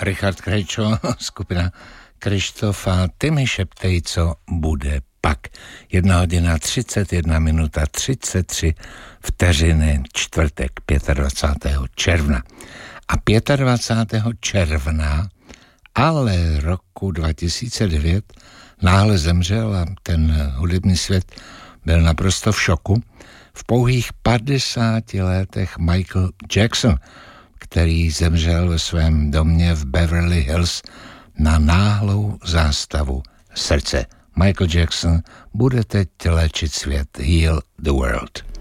Richard Krejčo, skupina Krištof a ty mi šeptej, co bude pak. 1 hodina 31 minuta 33 vteřiny, čtvrtek 25. června. A 25. června, ale roku 2009, náhle zemřel a ten hudební svět byl naprosto v šoku. V pouhých 50 letech Michael Jackson, který zemřel ve svém domě v Beverly Hills na náhlou zástavu srdce. Michael Jackson bude teď léčit svět, heal the world.